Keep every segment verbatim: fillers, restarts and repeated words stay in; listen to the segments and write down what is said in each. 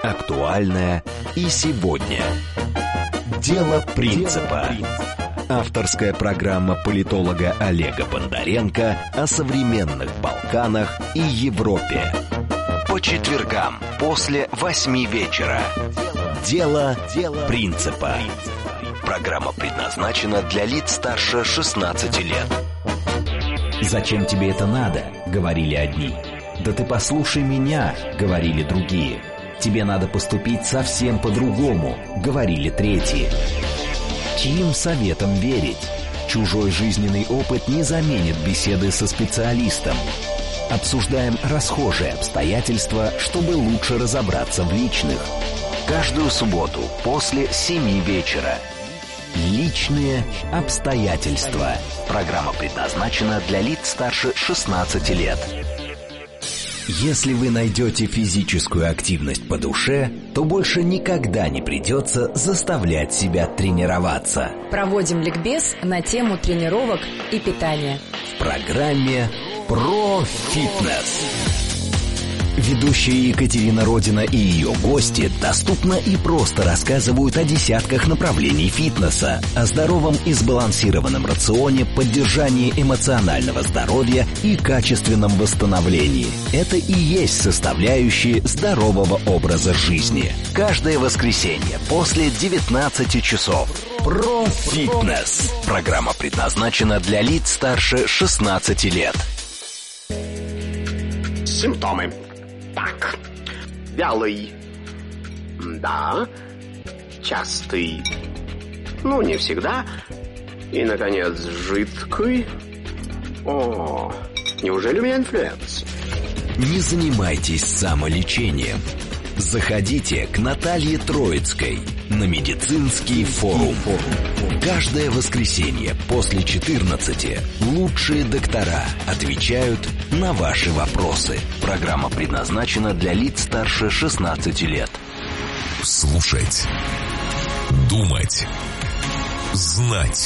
Актуальное и сегодня. Дело принципа. Авторская программа политолога Олега Бондаренко о современных Балканах и Европе. По четвергам после восьми вечера. Дело принципа. Программа предназначена для лиц старше шестнадцати лет. «Зачем тебе это надо?» — говорили одни. «Да ты послушай меня», — говорили другие. «Тебе надо поступить совсем по-другому», — говорили третьи. Чьим советам верить? Чужой жизненный опыт не заменит беседы со специалистом. Обсуждаем расхожие обстоятельства, чтобы лучше разобраться в личных. Каждую субботу после семи вечера. Личные обстоятельства. Программа предназначена для лиц старше шестнадцати лет. Если вы найдете физическую активность по душе, то больше никогда не придется заставлять себя тренироваться. Проводим ликбез на тему тренировок и питания. В программе «Про фитнес». Ведущая Екатерина Родина и ее гости доступно и просто рассказывают о десятках направлений фитнеса, о здоровом и сбалансированном рационе, поддержании эмоционального здоровья и качественном восстановлении. Это и есть составляющие здорового образа жизни. Каждое воскресенье после девятнадцати часов. Про фитнес. Программа предназначена для лиц старше шестнадцати лет. Симптомы. Так, вялый, да, частый, ну не всегда, и, наконец, жидкий. О, неужели у меня инфлюенс? Не занимайтесь самолечением. Заходите к Наталье Троицкой на медицинский форум. Каждое воскресенье после четырнадцати лучшие доктора отвечают на ваши вопросы. Программа предназначена для лиц старше шестнадцати лет. Слушать, думать, знать.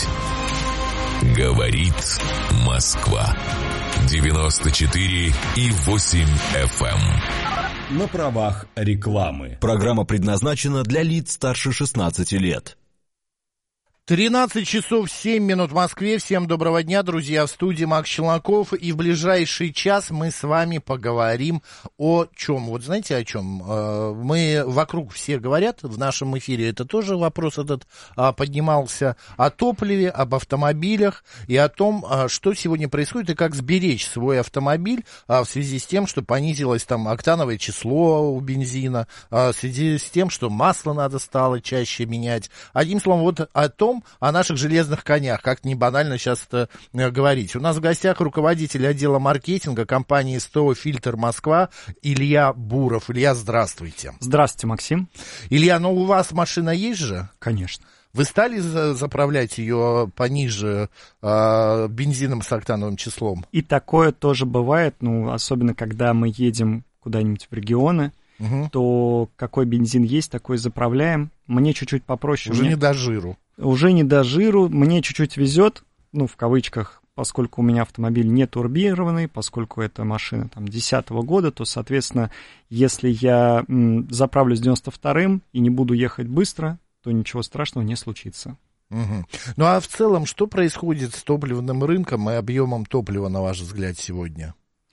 Говорит Москва. девяносто четыре и восемь эф эм. На правах рекламы. Программа предназначена для лиц старше шестнадцати лет. тринадцать часов семь минут в Москве. Всем доброго дня, друзья. В студии Макс Челноков. И в ближайший час мы с вами поговорим о чем? Вот знаете о чем? Мы вокруг все говорят, в нашем эфире это тоже вопрос этот поднимался, о топливе, об автомобилях и о том, что сегодня происходит и как сберечь свой автомобиль в связи с тем, что понизилось там октановое число у бензина, в связи с тем, что масло надо стало чаще менять. Одним словом, вот о том, о наших железных конях, как не банально сейчас это говорить. У нас в гостях руководитель отдела маркетинга компании СТО «Фильтр Москва» Илья Буров. Илья, здравствуйте. Здравствуйте, Максим. Илья, ну у вас машина есть же? Конечно. Вы стали заправлять ее пониже э, бензином с октановым числом? И такое тоже бывает, ну, особенно когда мы едем куда-нибудь в регионы, угу. то какой бензин есть, такой заправляем. Мне чуть-чуть попроще. Уже мне... не до жиру. Уже не до жиру, мне чуть-чуть везет, ну, в кавычках, поскольку у меня автомобиль не турбированный, поскольку это машина там десятого года, то, соответственно, если я м, заправлюсь девяносто вторым и не буду ехать быстро, то ничего страшного не случится. Угу. Ну, а в целом, что происходит с топливным рынком и объемом топлива, на ваш взгляд, сегодня?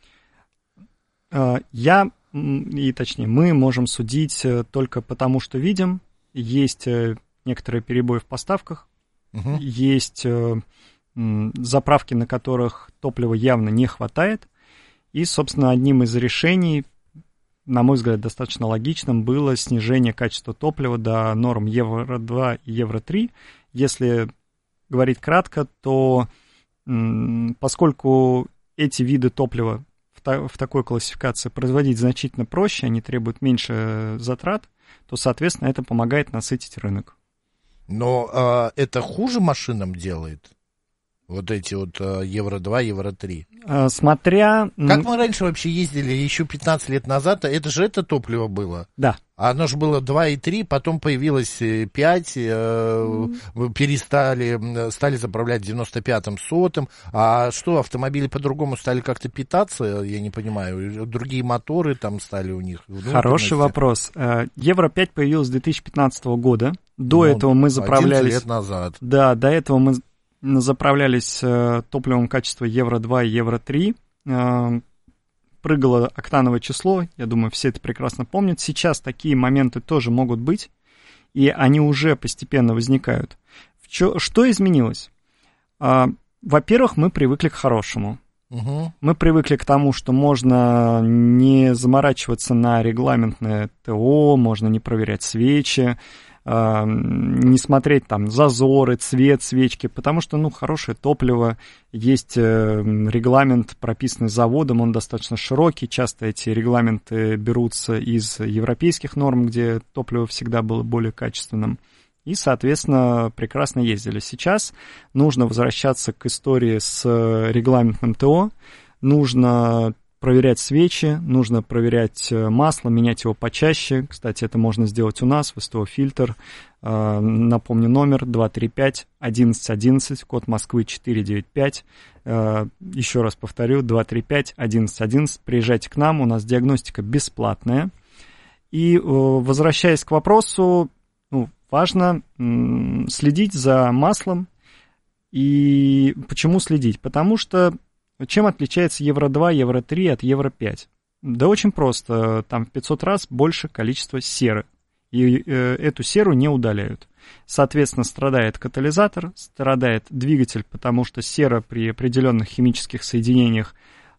Я, и точнее, мы можем судить только потому, что видим. Есть некоторые перебои в поставках, угу. есть э, заправки, на которых топлива явно не хватает, и, собственно, одним из решений, на мой взгляд, достаточно логичным, было снижение качества топлива до норм евро два и евро три. Если говорить кратко, то м, поскольку эти виды топлива в, та, в такой классификации производить значительно проще, они требуют меньше затрат, то, соответственно, это помогает насытить рынок. Но а, это хуже машинам делает? Вот эти вот евро два, евро три. Смотря... Как мы раньше вообще ездили, еще пятнадцать лет назад, это же это топливо было? Да. Оно же было два и три, потом появилось пять, э, перестали, стали заправлять девяносто пятым, сотым. А что, автомобили по-другому стали как-то питаться? Я не понимаю. Другие моторы там стали у них? Хороший вопрос. евро пять появилось с две тысячи пятнадцатого года. До ну, этого мы заправлялись... одиннадцать лет назад. Да, до этого мы заправлялись топливом качества евро два и евро три. Прыгало октановое число, я думаю, все это прекрасно помнят. Сейчас такие моменты тоже могут быть, и они уже постепенно возникают. Что изменилось? Во-первых, мы привыкли к хорошему. Угу. Мы привыкли к тому, что можно не заморачиваться на регламентное ТО, можно не проверять свечи, не смотреть там зазоры, цвет свечки, потому что, ну, хорошее топливо, есть регламент, прописанный заводом, он достаточно широкий, часто эти регламенты берутся из европейских норм, где топливо всегда было более качественным, и, соответственно, прекрасно ездили. Сейчас нужно возвращаться к истории с регламентным ТО, нужно проверять свечи, нужно проверять масло, менять его почаще. Кстати, это можно сделать у нас в СТО «Фильтр». Напомню, номер два три пять одиннадцать одиннадцать, код Москвы четыре девять пять. Еще раз повторю, два три пять одиннадцать одиннадцать. Приезжайте к нам, у нас диагностика бесплатная. И, возвращаясь к вопросу, ну, важно следить за маслом. И почему следить? Потому что чем отличается евро два, евро три от евро пять? Да очень просто, там в пятьсот раз больше количество серы, и э, эту серу не удаляют. Соответственно, страдает катализатор, страдает двигатель, потому что сера при определенных химических соединениях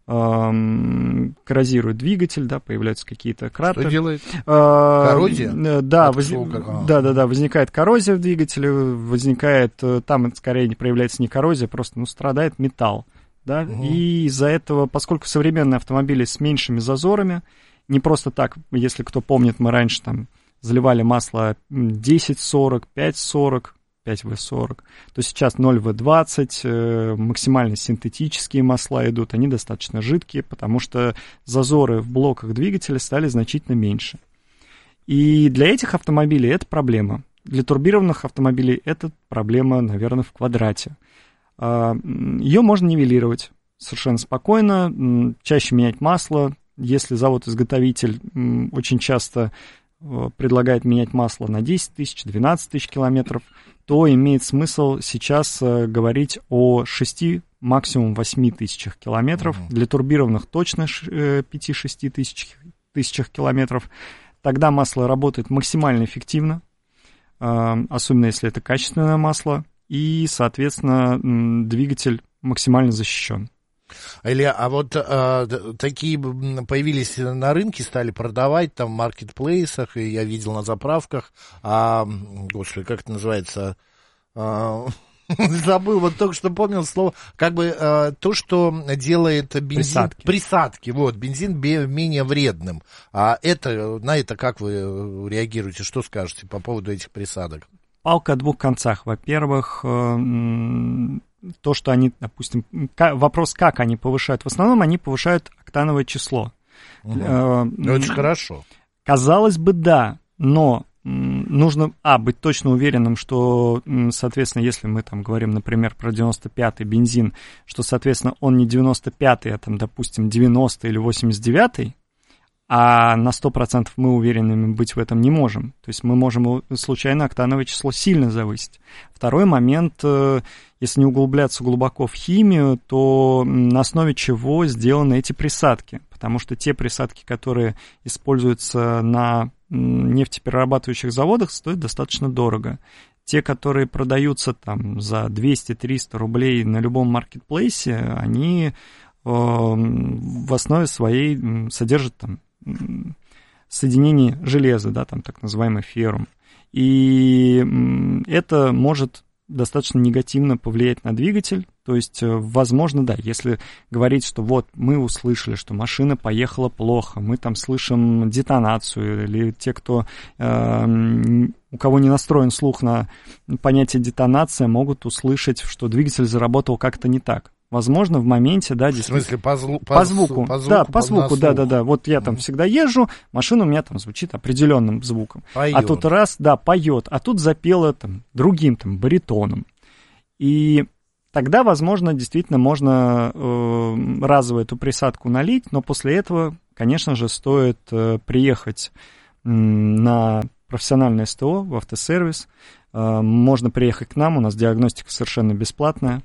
э, коррозирует двигатель, да, появляются какие-то кратеры. Что делает? Э, Коррозия? Да, воз... да, да, да, возникает коррозия в двигателе, возникает, там скорее не проявляется не коррозия, просто, ну, страдает металл. Да? Угу. И из-за этого, поскольку современные автомобили с меньшими зазорами, не просто так, если кто помнит, мы раньше там заливали масло десять сорок, пять сорок, пять вэ сорок, то сейчас ноль вэ двадцать, максимально синтетические масла идут, они достаточно жидкие, потому что зазоры в блоках двигателя стали значительно меньше. И для этих автомобилей это проблема. Для турбированных автомобилей это проблема, наверное, в квадрате. Ее можно нивелировать совершенно спокойно, чаще менять масло. Если завод-изготовитель очень часто предлагает менять масло на десять тысяч, двенадцать тысяч километров, то имеет смысл сейчас говорить о шести, максимум восьми тысячах километров. Mm-hmm. Для турбированных точно пяти-шесть тысяч, тысячах километров. Тогда масло работает максимально эффективно, особенно если это качественное масло. И, соответственно, двигатель максимально защищен. Илья, а вот а, такие появились на рынке, стали продавать там в маркетплейсах, и я видел на заправках, а, господи, как это называется, а, забыл, вот только что помнил слово, как бы а, то, что делает бензин, присадки, присадки вот, бензин менее вредным. А это, на это как вы реагируете, что скажете по поводу этих присадок? Палка о двух концах. Во-первых, то, что они, допустим, вопрос, как они повышают. В основном они повышают октановое число. Угу. Ну, это же хорошо. Казалось бы, да, но нужно, а, быть точно уверенным, что, соответственно, если мы там говорим, например, про девяносто пятый бензин, что, соответственно, он не девяносто пятый, а там, допустим, девяностый или восемьдесят девятый, а на сто процентов мы уверенными быть в этом не можем. То есть мы можем случайно октановое число сильно завысить. Второй момент, если не углубляться глубоко в химию, то на основе чего сделаны эти присадки. Потому что те присадки, которые используются на нефтеперерабатывающих заводах, стоят достаточно дорого. Те, которые продаются там за двести-триста рублей на любом маркетплейсе, они в основе своей содержат там соединение железа, да, там так называемый феррум. И это может достаточно негативно повлиять на двигатель, То есть, возможно, да, если говорить, что вот мы услышали, что машина поехала плохо, мы там слышим детонацию, или те, кто, э, у кого не настроен слух на понятие детонация, могут услышать, что двигатель заработал как-то не так. Возможно, в моменте, да, действительно. В смысле, по, зву- по, по звуку? По звуку, да, по звуку, да, да, да. Вот я там mm-hmm. всегда езжу, машина у меня там звучит определенным звуком. Поет. А тут раз, да, поет, а тут запела там другим там баритоном. И тогда, возможно, действительно можно э, разово эту присадку налить, но после этого, конечно же, стоит э, приехать э, на профессиональное СТО, в автосервис. Э, можно приехать к нам, у нас диагностика совершенно бесплатная.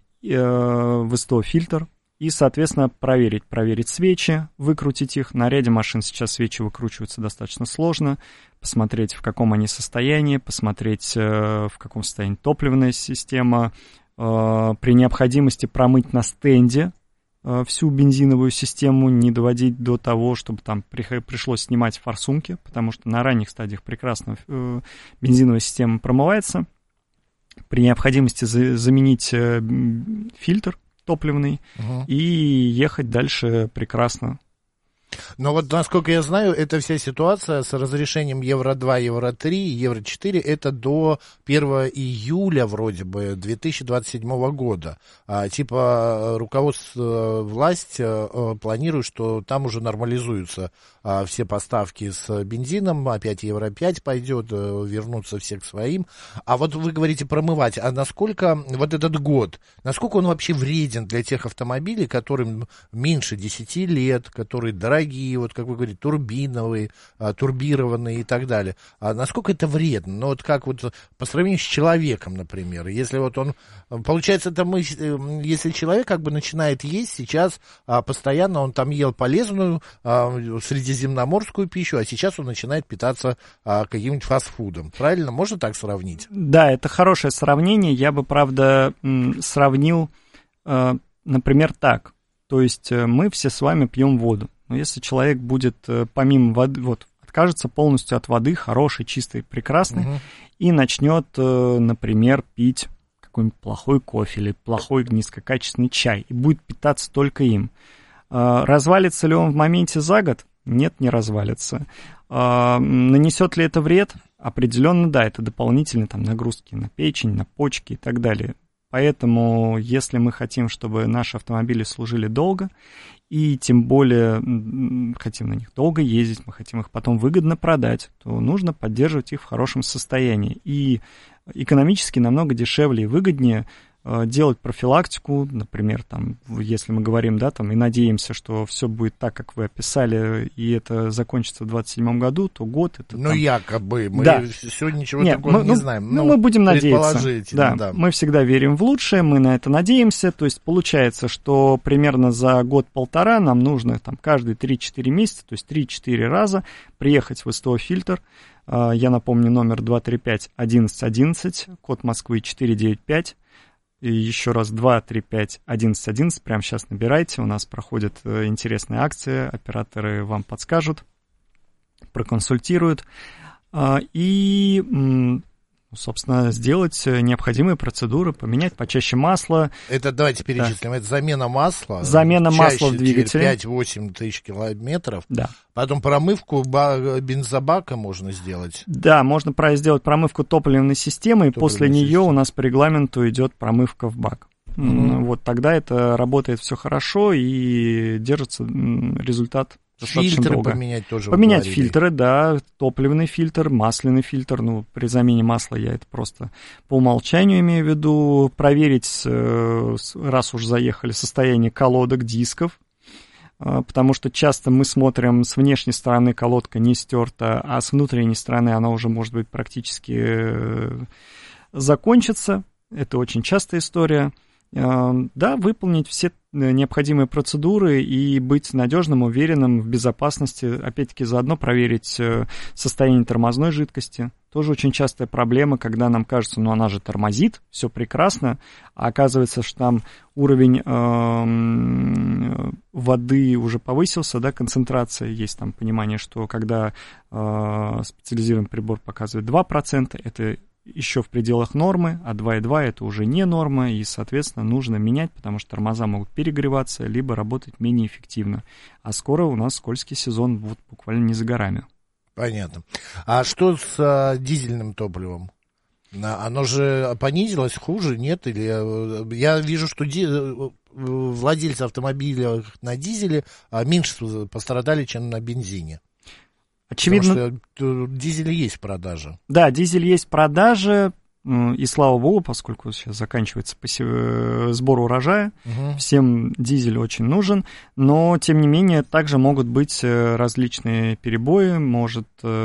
В СТО фильтр и, соответственно, проверить, проверить свечи, выкрутить их. На ряде машин сейчас свечи выкручиваются достаточно сложно, посмотреть, в каком они состоянии, посмотреть, в каком состоянии топливная система, при необходимости промыть на стенде всю бензиновую систему, не доводить до того, чтобы там пришлось снимать форсунки, потому что на ранних стадиях прекрасно бензиновая система промывается. При необходимости за- заменить э, фильтр топливный uh-huh. и ехать дальше прекрасно. Но вот, насколько я знаю, эта вся ситуация с разрешением Евро два, Евро три, Евро четыре, это до первого июля, вроде бы, две тысячи двадцать седьмого года. А, типа руководство, власть а, планирует, что там уже нормализуются а, все поставки с бензином, опять Евро пять пойдет, а, вернутся все к своим. А вот вы говорите промывать, а насколько вот этот год, насколько он вообще вреден для тех автомобилей, которым меньше десяти лет, которые дорогие, вот, как вы говорите, турбиновые, а, турбированные и так далее. А насколько это вредно? Ну, вот как вот по сравнению с человеком, например. Если вот он... Получается, это мы... Если человек как бы начинает есть сейчас, а, постоянно он там ел полезную а, средиземноморскую пищу, а сейчас он начинает питаться а, каким-нибудь фастфудом. Правильно? Можно так сравнить? Да, это хорошее сравнение. Я бы, правда, сравнил, например, так. То есть мы все с вами пьем воду. Но если человек будет помимо воды, вот, откажется полностью от воды, хорошей, чистой, прекрасной, uh-huh. и начнет, например, пить какой-нибудь плохой кофе или плохой низкокачественный чай, и будет питаться только им. Развалится ли он в моменте за год? Нет, не развалится. Нанесет ли это вред? Определенно, да, это дополнительные там нагрузки на печень, на почки и так далее. Поэтому, если мы хотим, чтобы наши автомобили служили долго, и тем более хотим на них долго ездить, мы хотим их потом выгодно продать, то нужно поддерживать их в хорошем состоянии. И экономически намного дешевле и выгоднее делать профилактику, например, там, если мы говорим, да, там, и надеемся, что все будет так, как вы описали, и это закончится в двадцать седьмом году, то год это... Ну, там... якобы, мы да. сегодня ничего Нет, такого мы, не ну, знаем. Ну, мы будем надеяться. Да, да, мы всегда верим в лучшее, мы на это надеемся, то есть получается, что примерно за год-полтора нам нужно там каждые три-четыре месяца, то есть три-четыре раза приехать в СТО «Фильтр». Я напомню, номер два три пять одиннадцать одиннадцать, код Москвы четыре девять пять. И еще раз два три пять одиннадцать одиннадцать, прямо сейчас набирайте, у нас проходит интересная акция, операторы вам подскажут, проконсультируют, и, собственно, сделать необходимые процедуры, поменять почаще масло. Это давайте перечислим, да. Это замена масла. Замена масла в двигателе. пять-восемь тысяч километров. Да. Потом промывку бензобака можно сделать. Да, можно сделать промывку топливной системы, и после нее система. У нас по регламенту идет промывка в бак. Mm-hmm. Вот тогда это работает все хорошо и держится результат достаточно фильтры долго. Поменять тоже. Поменять фильтры, да, топливный фильтр, масляный фильтр. Ну, при замене масла я это просто по умолчанию имею в виду. Проверить, раз уж заехали, состояние колодок, дисков. Потому что часто мы смотрим, с внешней стороны колодка не стерта, а с внутренней стороны она уже, может быть, практически закончится. Это очень частая история. Да, выполнить все необходимые процедуры и быть надежным, уверенным в безопасности. Опять-таки, заодно проверить состояние тормозной жидкости. Тоже очень частая проблема, когда нам кажется, ну она же тормозит, все прекрасно, а оказывается, что там уровень э, воды уже повысился, да, концентрация. Есть там понимание, что когда э, специализированный прибор показывает два процента, это еще в пределах нормы, а два и два это уже не норма, и, соответственно, нужно менять, потому что тормоза могут перегреваться, либо работать менее эффективно. А скоро у нас скользкий сезон вот буквально не за горами. Понятно. А что с а, дизельным топливом? Оно же понизилось, хуже, нет? Или я вижу, что ди... владельцы автомобиля на дизеле меньше пострадали, чем на бензине. Очевидно. Потому что дизель есть в продаже. Да, дизель есть в продаже, и слава богу, поскольку сейчас заканчивается посев... сбор урожая, угу. Всем дизель очень нужен, но, тем не менее, также могут быть различные перебои, может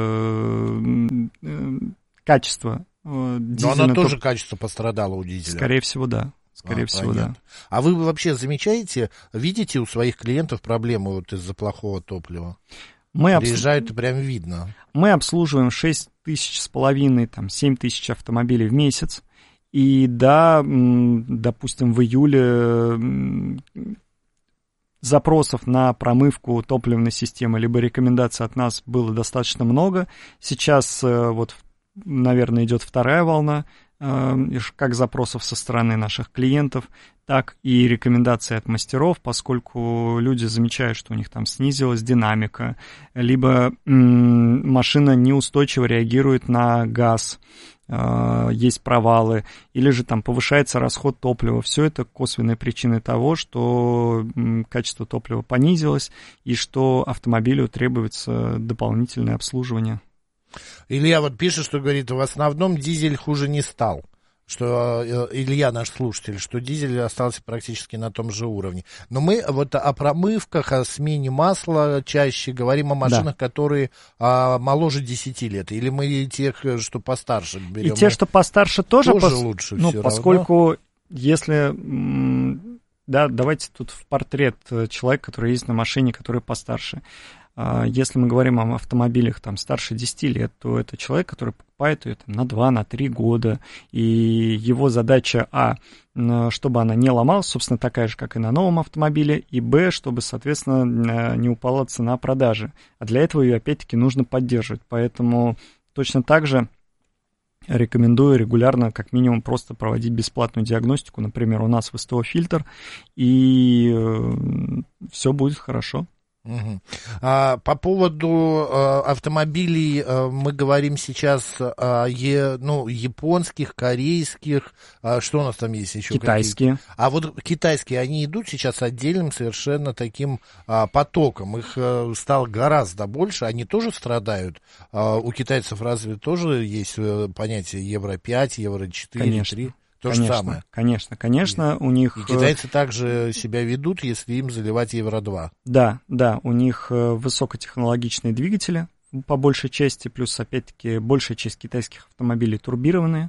качество дизельного... Но оно тоже качество пострадало у дизеля. Скорее всего, да. Скорее а, всего, понятно. Да. А вы вообще замечаете, видите у своих клиентов проблемы вот из-за плохого топлива? Мы Приезжают, обслуж... и прям видно. Мы обслуживаем шесть тысяч с половиной, там, семь тысяч автомобилей в месяц. И да, допустим, в июле запросов на промывку топливной системы, либо рекомендаций от нас было достаточно много. Сейчас вот, наверное, идет вторая волна как запросов со стороны наших клиентов, так и рекомендации от мастеров, поскольку люди замечают, что у них там снизилась динамика, либо м- машина неустойчиво реагирует на газ, э- есть провалы, или же там повышается расход топлива. Все это косвенные причины того, что м- качество топлива понизилось и что автомобилю требуется дополнительное обслуживание. Илья вот пишет, что говорит, в основном дизель хуже не стал. Что Илья, наш слушатель, что дизель остался практически на том же уровне. Но мы вот о промывках, о смене масла чаще говорим о машинах, да. которые а, моложе десяти лет. Или мы тех, что постарше берем? И те, что постарше, тоже, тоже пос... лучше ну, все поскольку равно. Если... Да, давайте тут в портрет человека, который ездит на машине, который постарше. Если мы говорим о автомобилях там, старше десяти лет, то это человек, который покупает ее там, на два, на три года, и его задача, а, чтобы она не ломалась, собственно, такая же, как и на новом автомобиле, и, б, чтобы, соответственно, не упала цена продажи. А для этого ее, опять-таки, нужно поддерживать. Поэтому точно так же рекомендую регулярно, как минимум, просто проводить бесплатную диагностику, например, у нас в СТО-фильтр, и все будет хорошо. Угу. А, по поводу а, автомобилей а, мы говорим сейчас о е, ну, японских, корейских, а, что у нас там есть еще? Китайские. Какие? А вот китайские, они идут сейчас отдельным совершенно таким а, потоком, их а, стало гораздо больше, они тоже страдают? А, у китайцев разве тоже есть понятие евро пять, евро четыре, три? То конечно, же самое. Конечно, конечно, у них... И китайцы также себя ведут, если им заливать евро два. Да, да, у них высокотехнологичные двигатели, по большей части, плюс, опять-таки, большая часть китайских автомобилей турбированные,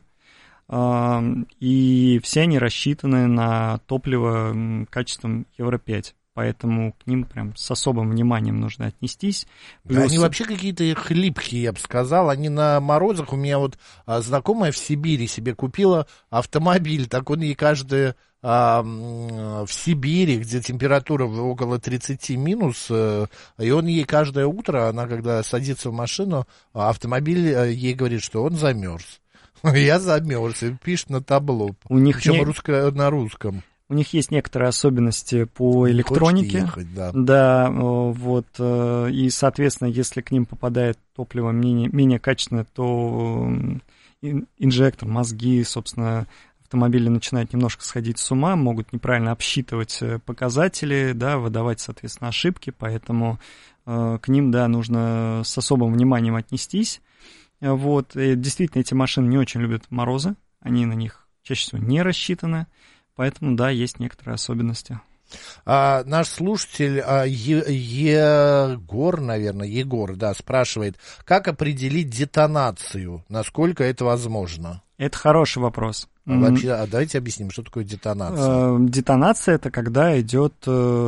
и все они рассчитаны на топливо качеством евро пять. Поэтому к ним прям с особым вниманием нужно отнестись. Плюс... Да, они вообще какие-то хлипкие, я бы сказал. Они на морозах. У меня вот а, знакомая в Сибири себе купила автомобиль. Так он ей каждый а, в Сибири, где температура около тридцати минус, а, и он ей каждое утро, она когда садится в машину, автомобиль ей говорит, что он замерз. Я замерз, и пишет на табло. У них Причем не... русско... на русском. У них есть некоторые особенности по электронике. Ехать, да. Да, вот, и, соответственно, если к ним попадает топливо менее, менее качественное, то инжектор, мозги, собственно, автомобили начинают немножко сходить с ума, могут неправильно обсчитывать показатели, да, выдавать, соответственно, ошибки, поэтому к ним, да, нужно с особым вниманием отнестись. Вот, и действительно, эти машины не очень любят морозы, они на них чаще всего не рассчитаны. Поэтому, да, есть некоторые особенности. А, наш слушатель а, Е, Егор, наверное, Егор, да, спрашивает, как определить детонацию, насколько это возможно? Это хороший вопрос. А вообще, а давайте объясним, что такое детонация. Детонация — это когда идет,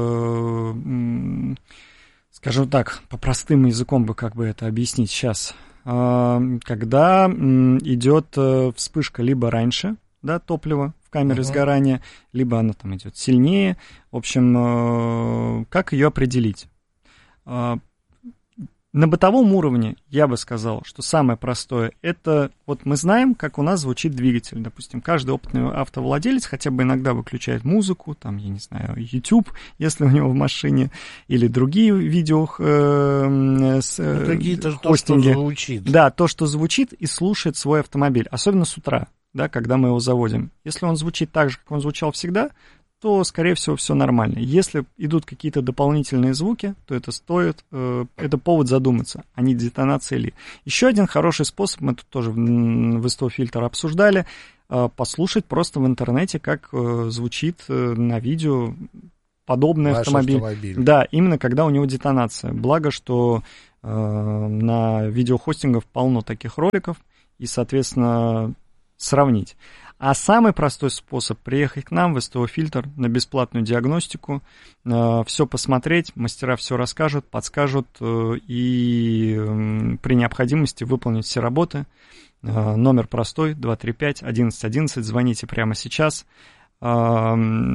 скажем так, по простым языком бы как бы это объяснить сейчас, когда идет вспышка либо раньше, да, топлива в камере uh-huh. сгорания, либо она там идет сильнее. В общем, как ее определить? На бытовом уровне я бы сказал, что самое простое, это вот мы знаем, как у нас звучит двигатель. Допустим, каждый опытный автовладелец хотя бы иногда выключает музыку, там, я не знаю, YouTube, если у него в машине, или другие видео э, с, ну, какие-то хостинги. То, что звучит. Да, то, что звучит и слушает свой автомобиль, особенно с утра, да, когда мы его заводим. Если он звучит так же, как он звучал всегда, то, скорее всего, все нормально. Если идут какие-то дополнительные звуки, то это стоит, э, это повод задуматься, а не детонация ли. Еще один хороший способ, мы тут тоже в, в эс тэ о-фильтр обсуждали, э, послушать просто в интернете, как э, звучит э, на видео подобный Ваш автомобиль. автомобиль. Да, именно когда у него детонация. Благо, что э, на видеохостингах полно таких роликов, и, соответственно, сравнить. А самый простой способ — приехать к нам в эс тэ о-фильтр на бесплатную диагностику, э, все посмотреть, мастера все расскажут, подскажут э, и э, при необходимости выполнить все работы. Э, номер простой, два три пять одиннадцать одиннадцать, звоните прямо сейчас. Э,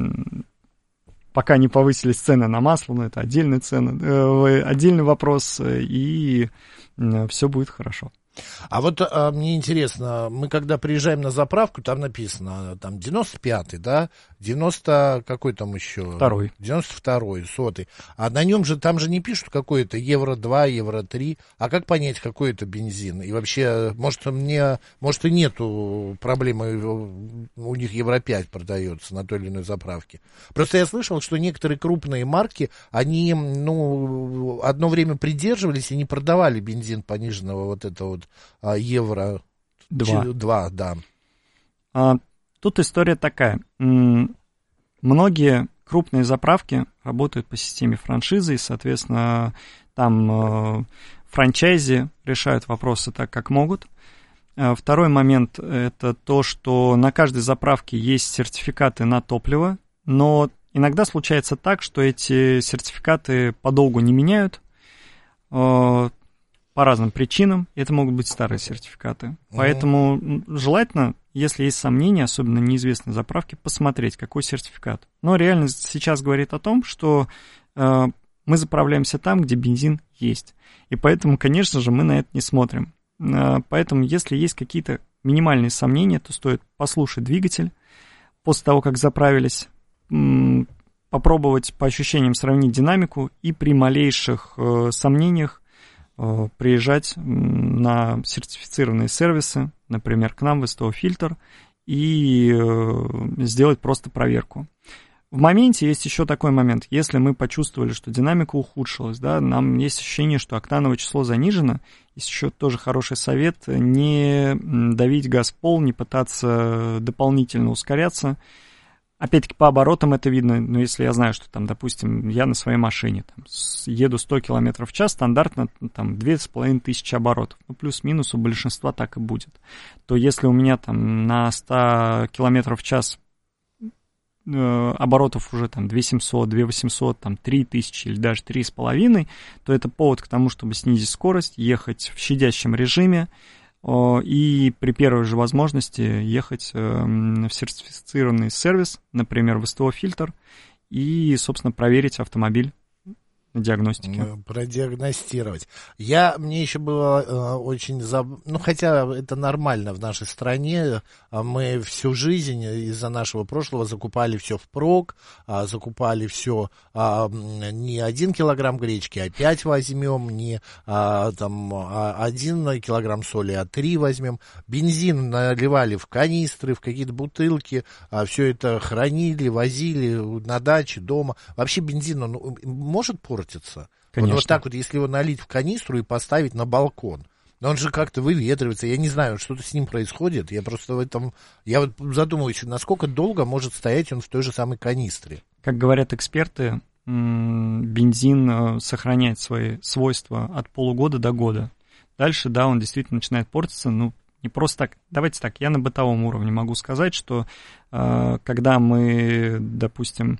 пока не повысились цены на масло, но это отдельная цена, э, отдельный вопрос, и э, все будет хорошо. А вот а, мне интересно, мы когда приезжаем на заправку, там написано, там девяносто пятый, да, девяносто, какой там еще? Второй. девяносто второй, сотый. А на нем же, там же не пишут, какой это, евро два, евро три. А как понять, какой это бензин? И вообще, может, мне, может, и нету проблемы, у них евро пять продается на той или иной заправке. Просто я слышал, что некоторые крупные марки, они, ну, одно время придерживались и не продавали бензин пониженного вот этого вот а, евро два. два, да. А, тут история такая. М- многие крупные заправки работают по системе франшизы, и, соответственно, там э, франчайзи решают вопросы так, как могут. А второй момент — это то, что на каждой заправке есть сертификаты на топливо, но иногда случается так, что эти сертификаты подолгу не меняют, э, по разным причинам, это могут быть старые сертификаты. Uh-huh. Поэтому желательно, если есть сомнения, особенно неизвестной заправки, посмотреть, какой сертификат. Но реальность сейчас говорит о том, что э, мы заправляемся там, где бензин есть. И поэтому, конечно же, мы на это не смотрим. Э, поэтому, если есть какие-то минимальные сомнения, то стоит послушать двигатель после того, как заправились, м- попробовать по ощущениям сравнить динамику и при малейших э, сомнениях приезжать на сертифицированные сервисы, например, к нам в эс тэ о-фильтр, и сделать просто проверку. В моменте есть еще такой момент. Если мы почувствовали, что динамика ухудшилась, да, нам есть ощущение, что октановое число занижено, есть еще тоже хороший совет: не давить газ в пол, не пытаться дополнительно ускоряться. Опять-таки, по оборотам это видно, но если я знаю, что там, допустим, я на своей машине там, еду сто километров в час, стандартно там две с половиной тысячи оборотов, ну, плюс-минус у большинства так и будет, то если у меня там на сто километров в час э, оборотов уже там две тысячи семьсот, две тысячи восемьсот, там три тысячи или даже три с половиной, то это повод к тому, чтобы снизить скорость, ехать в щадящем режиме, и при первой же возможности ехать в сертифицированный сервис, например, в эс тэ о-фильтр, и, собственно, проверить автомобиль на диагностике. Продиагностировать. Я, мне еще было э, очень... Заб... Ну, хотя это нормально в нашей стране. Мы всю жизнь из-за нашего прошлого закупали все впрок, а, закупали все а, не один килограмм гречки, а пять возьмем, не а, там, а, один килограмм соли, а три возьмем. Бензин наливали в канистры, в какие-то бутылки, а, все это хранили, возили на даче, дома. Вообще бензин, он может портиться? Вот, вот так вот, если его налить в канистру и поставить на балкон, но он же как-то выветривается, я не знаю, что-то с ним происходит, я просто в этом, я вот задумываюсь, насколько долго может стоять он в той же самой канистре. Как говорят эксперты, бензин сохраняет свои свойства от полугода до года. Дальше, да, он действительно начинает портиться, ну, не просто так. Давайте так, я на бытовом уровне могу сказать, что когда мы, допустим,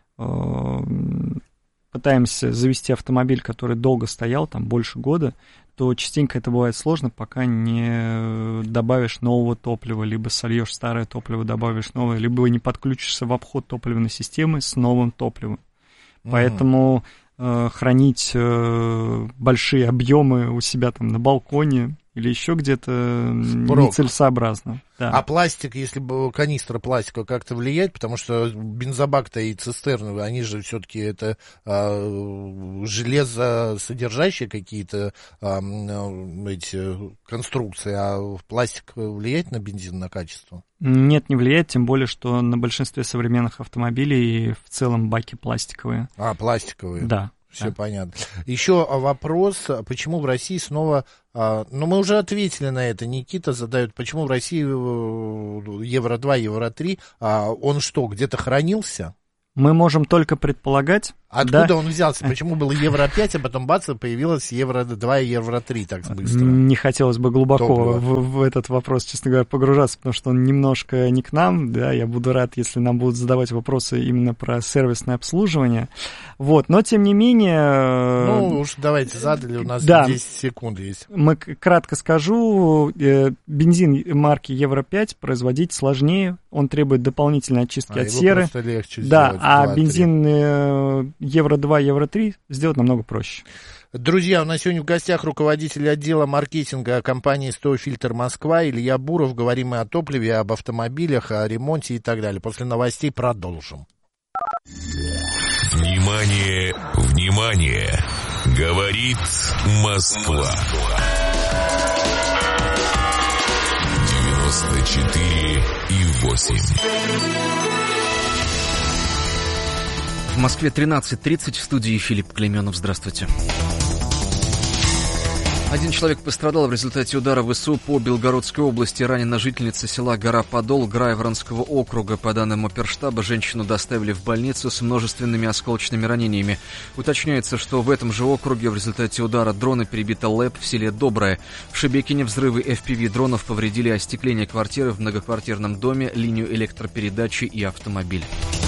пытаемся завести автомобиль, который долго стоял, там, больше года, то частенько это бывает сложно, пока не добавишь нового топлива, либо сольешь старое топливо, добавишь новое, либо не подключишься в обход топливной системы с новым топливом. Mm-hmm. Поэтому э, хранить э, большие объемы у себя там на балконе или еще где-то нецелесообразно. Да. А пластик, если бы канистра пластика как-то влияет, потому что бензобак-то и цистерны, они же все-таки это а, железосодержащие какие-то а, эти конструкции, а пластик влияет на бензин, на качество? Нет, не влияет, тем более, что на большинстве современных автомобилей в целом баки пластиковые. А, пластиковые? Да. Все да. понятно. Еще вопрос, почему в России снова... Ну, мы уже ответили на это. Никита задает, почему в России евро два, евро три, он что, где-то хранился? Мы можем только предполагать. Откуда да? он взялся? Почему было евро пять, а потом бац, появилось евро два и евро три так быстро? Не хотелось бы глубоко в, в этот вопрос, честно говоря, погружаться, потому что он немножко не к нам. Да, я буду рад, если нам будут задавать вопросы именно про сервисное обслуживание. Вот, но тем не менее... Ну, уж давайте задали, у нас да, десять секунд есть. Мы кратко скажу, бензин марки евро пять производить сложнее, он требует дополнительной очистки а, от серы. Легче да, сделать, а два, бензин евро два, евро три сделать намного проще. Друзья, у нас сегодня в гостях руководитель отдела маркетинга компании «сто фильтр Москва» Илья Буров. Говорим мы о топливе, об автомобилях, о ремонте и так далее. После новостей продолжим. Внимание, внимание! Говорит Москва. девяносто четыре и восемь. В Москве тринадцать тридцать, в студии Филипп Клейменов. Здравствуйте. Один человек пострадал в результате удара ВСУ по Белгородской области. Ранена жительница села Гора Подол Грайворонского округа. По данным оперштаба, женщину доставили в больницу с множественными осколочными ранениями. Уточняется, что в этом же округе в результате удара дрона перебита ЛЭП в селе Доброе. В Шебекине взрывы эф пи ви-дронов повредили остекление квартиры в многоквартирном доме, линию электропередачи и автомобиль.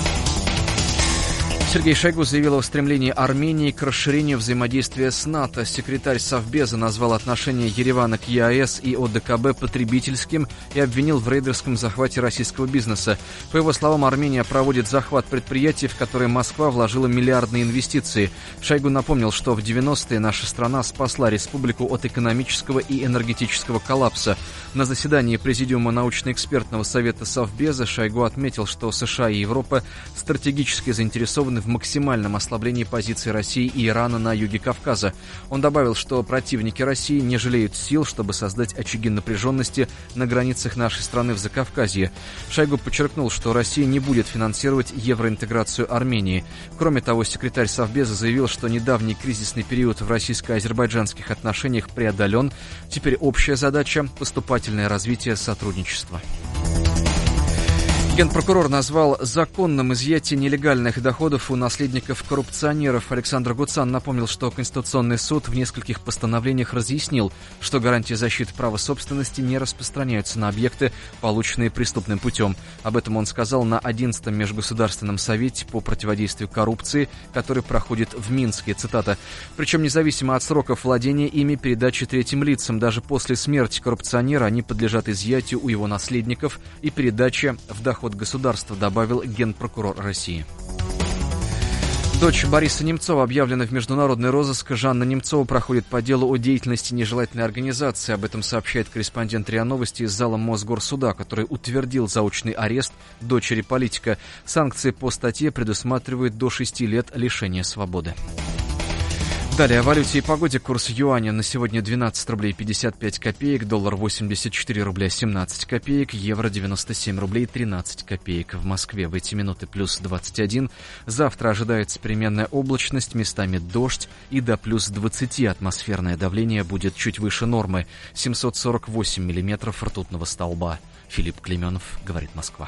Сергей Шойгу заявил о стремлении Армении к расширению взаимодействия с НАТО. Секретарь Совбеза назвал отношение Еревана к ЕАЭС и о дэ ка бэ потребительским и обвинил в рейдерском захвате российского бизнеса. По его словам, Армения проводит захват предприятий, в которые Москва вложила миллиардные инвестиции. Шойгу напомнил, что в девяностые наша страна спасла республику от экономического и энергетического коллапса. На заседании Президиума научно-экспертного совета Совбеза Шойгу отметил, что США и Европа стратегически заинтересованы в максимальном ослаблении позиций России и Ирана на юге Кавказа. Он добавил, что противники России не жалеют сил, чтобы создать очаги напряженности на границах нашей страны в Закавказье. Шойгу подчеркнул, что Россия не будет финансировать евроинтеграцию Армении. Кроме того, секретарь Совбеза заявил, что недавний кризисный период в российско-азербайджанских отношениях преодолен. Теперь общая задача – поступательное развитие сотрудничества. Генпрокурор назвал законным изъятие нелегальных доходов у наследников коррупционеров. Александр Гуцан напомнил, что Конституционный суд в нескольких постановлениях разъяснил, что гарантии защиты права собственности не распространяются на объекты, полученные преступным путем. Об этом он сказал на одиннадцатом Межгосударственном совете по противодействию коррупции, который проходит в Минске. Цитата. Причем независимо от сроков владения ими, передачи третьим лицам, даже после смерти коррупционера они подлежат изъятию у его наследников и передаче в доход государства, добавил Генпрокурор России. Дочь Бориса Немцова объявлена в международный розыск. Жанна Немцова проходит по делу о деятельности нежелательной организации. Об этом сообщает корреспондент РИА Новости из зала Мосгорсуда, который утвердил заочный арест дочери политика. Санкции по статье предусматривают до шести лет лишения свободы. Далее о валюте и погоде. Курс юаня на сегодня двенадцать рублей пятьдесят пять копеек, доллар восемьдесят четыре рубля семнадцать копеек, евро девяносто семь рублей тринадцать копеек. В Москве в эти минуты плюс двадцать один. Завтра ожидается переменная облачность, местами дождь и до плюс двадцати. Атмосферное давление будет чуть выше нормы. семьсот сорок восемь миллиметров ртутного столба. Филипп Клейменов, говорит Москва.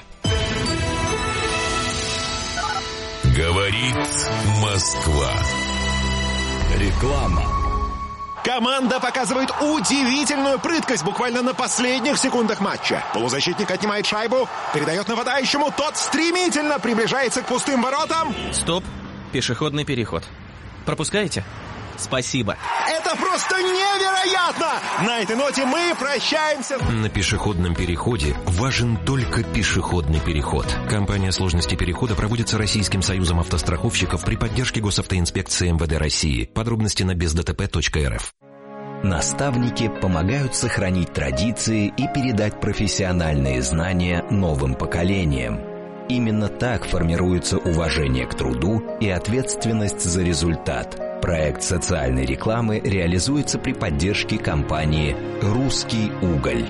Говорит Москва. Реклама. Команда показывает удивительную прыткость буквально на последних секундах матча. Полузащитник отнимает шайбу, передает нападающему, тот стремительно приближается к пустым воротам. Стоп, пешеходный переход. Пропускаете? Спасибо. Это Это просто невероятно! На этой ноте мы прощаемся. На пешеходном переходе важен только пешеходный переход. Компания «Сложности перехода» проводится Российским союзом автостраховщиков при поддержке Госавтоинспекции эм вэ дэ России. Подробности на без дэ тэ пэ точка эр эф. Наставники помогают сохранить традиции и передать профессиональные знания новым поколениям. Именно так формируется уважение к труду и ответственность за результат. Проект социальной рекламы реализуется при поддержке компании «Русский уголь».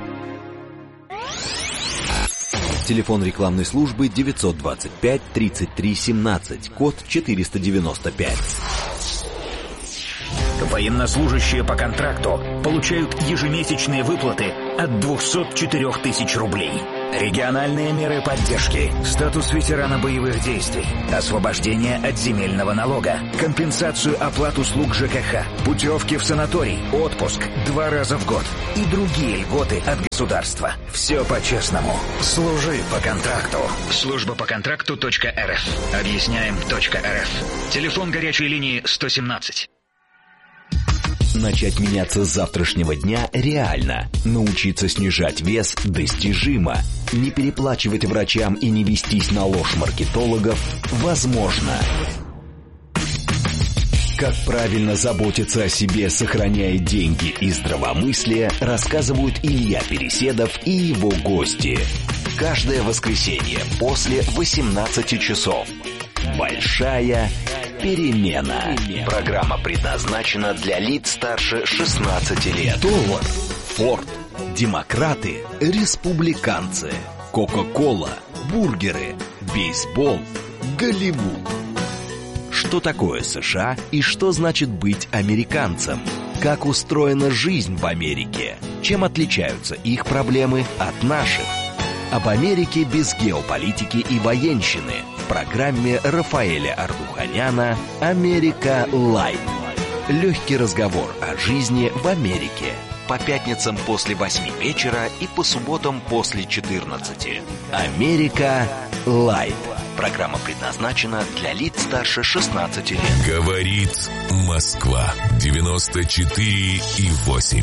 Телефон рекламной службы девятьсот двадцать пять тридцать три семнадцать, код четыреста девяносто пять. Военнослужащие по контракту получают ежемесячные выплаты от двухсот четырёх тысяч рублей. Региональные меры поддержки, статус ветерана боевых действий, освобождение от земельного налога, компенсацию оплат услуг жэ ка ха, путевки в санаторий, отпуск два раза в год и другие льготы от государства. Все по-честному. Служи по контракту. Служба по контракту точка эр эф. Объясняем точка эр эф. Телефон горячей линии сто семнадцать. Начать меняться с завтрашнего дня реально. Научиться снижать вес достижимо. Не переплачивать врачам и не вестись на ложь маркетологов возможно. Как правильно заботиться о себе, сохраняя деньги и здравомыслие, рассказывают Илья Переседов и его гости. Каждое воскресенье после восемнадцати часов. Большая перемена. Программа предназначена для лиц старше шестнадцати лет. Доллар, Форд, демократы, республиканцы, Кока-кола, бургеры, бейсбол, Голливуд. Что такое США и что значит быть американцем? Как устроена жизнь в Америке? Чем отличаются их проблемы от наших? Об Америке без геополитики и военщины в программе Рафаэля Ардуханяна «Америка Лайв». Легкий разговор о жизни в Америке. По пятницам после восьми вечера и по субботам после четырнадцати. «Америка Лайв». Программа предназначена для лиц старше шестнадцати лет. Говорит Москва. девяносто четыре и восемь.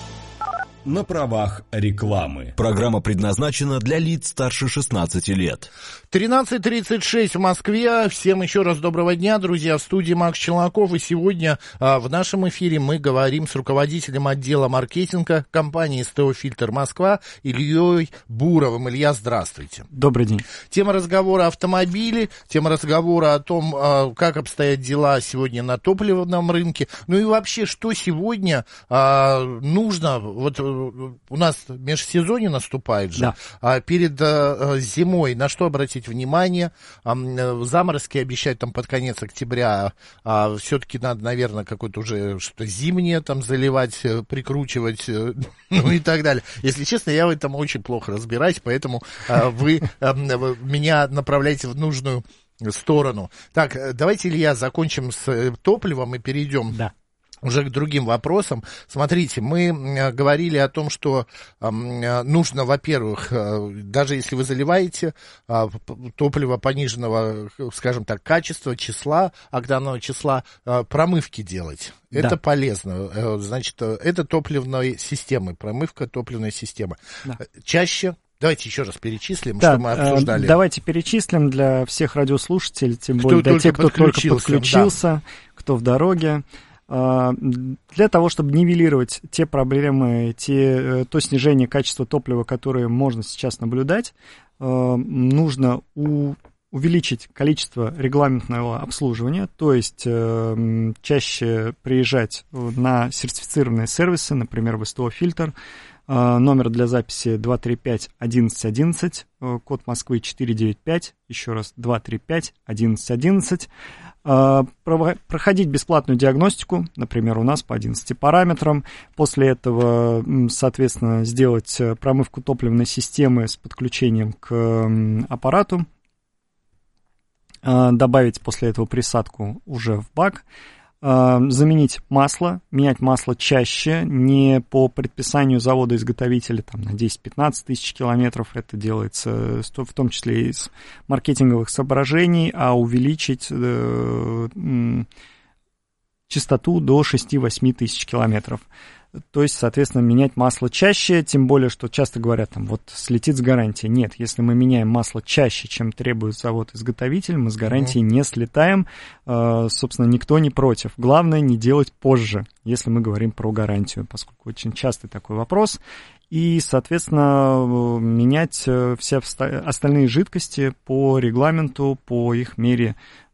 На правах рекламы. Программа предназначена для лиц старше шестнадцати лет. тринадцать тридцать шесть в Москве. Всем еще раз доброго дня, друзья. В студии Макс Челноков. И сегодня а, в нашем эфире мы говорим с руководителем отдела маркетинга компании СТО «Фильтр Москва» Ильей Буровым. Илья, здравствуйте. Добрый день. Тема разговора автомобили, тема разговора о том, а, как обстоят дела сегодня на топливном рынке. Ну и вообще, что сегодня а, нужно... Вот у нас межсезонье наступает же, да. а перед а, зимой на что обратить внимание? А, заморозки обещают там под конец октября, а все-таки надо, наверное, какое-то уже что-то зимнее там заливать, прикручивать, ну и так далее. Если честно, я в этом очень плохо разбираюсь, поэтому а, вы а, меня направляете в нужную сторону. Так, давайте, Илья, закончим с топливом и перейдем. Да. Уже к другим вопросам. Смотрите, мы говорили о том, что э, нужно, во-первых, э, даже если вы заливаете э, топливо пониженного, скажем так, качества, числа, октанового числа, э, промывки делать. Да. Это полезно. Э, значит, это топливной системы, промывка топливной системы. Да. Чаще... Давайте еще раз перечислим, да, что мы обсуждали. Давайте перечислим для всех радиослушателей, тем более для тех, кто только подключился, да. кто в дороге. Для того, чтобы нивелировать те проблемы, те, то снижение качества топлива, которое можно сейчас наблюдать, нужно у, увеличить количество регламентного обслуживания, то есть чаще приезжать на сертифицированные сервисы, например, в СТО «Фильтр». Номер для записи два три пять одиннадцать одиннадцать, код Москвы четыре девять пять, еще раз два три пять одиннадцать одиннадцать. Проходить бесплатную диагностику, например, у нас по одиннадцати параметрам. После этого, соответственно, сделать промывку топливной системы с подключением к аппарату. Добавить после этого присадку уже в бак. Заменить масло, менять масло чаще, не по предписанию завода-изготовителя там, на десять-пятнадцать тысяч километров, это делается в том числе из маркетинговых соображений, а увеличить, частоту до шесть-восемь тысяч километров. То есть, соответственно, менять масло чаще, тем более, что часто говорят, там, вот слетит с гарантией. Нет, если мы меняем масло чаще, чем требует завод-изготовитель, мы с гарантией mm-hmm. не слетаем. Собственно, никто не против. Главное, не делать позже, если мы говорим про гарантию, поскольку очень частый такой вопрос. И, соответственно, менять все остальные жидкости по регламенту, по их мере...